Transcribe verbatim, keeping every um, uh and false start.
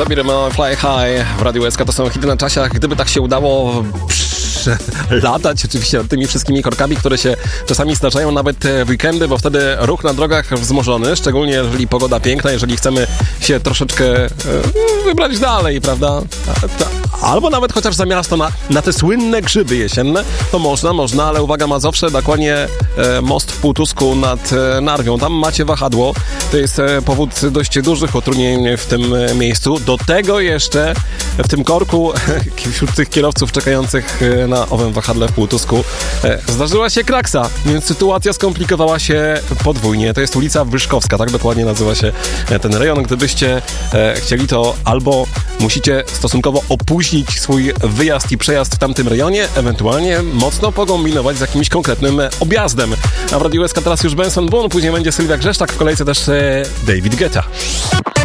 Szabir Fly High w Radiu S K. To są hity na czasiach. Gdyby tak się udało latać oczywiście nad tymi wszystkimi korkami, które się czasami zdarzają nawet w weekendy, bo wtedy ruch na drogach wzmożony, szczególnie jeżeli pogoda piękna, jeżeli chcemy się troszeczkę wybrać dalej, prawda? Albo nawet chociaż za miasto na, na te słynne grzyby jesienne, to można, można, ale uwaga, Mazowsze, dokładnie e, most w Półtusku nad e, Narwią. Tam macie wahadło. To jest e, powód dość dużych utrudnień w tym e, miejscu. Do tego jeszcze w tym korku wśród tych kierowców czekających e, na owym wahadle w Półtusku e, zdarzyła się kraksa, więc sytuacja skomplikowała się podwójnie. To jest ulica Wyszkowska, tak dokładnie nazywa się e, ten rejon. Gdybyście e, chcieli, to albo musicie stosunkowo opóźnić swój wyjazd i przejazd w tamtym rejonie, ewentualnie mocno pokombinować z jakimś konkretnym objazdem. A w Radiu S K teraz już Benson Boone, później będzie Sylwia Grzeszczak, w kolejce też e, David Guetta.